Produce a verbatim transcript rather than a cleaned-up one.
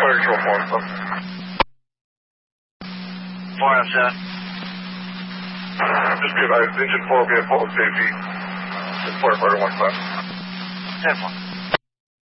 fire control four. four oh seven. Just be advised, engine four will be at public safety. Just firefighter one five. ten four.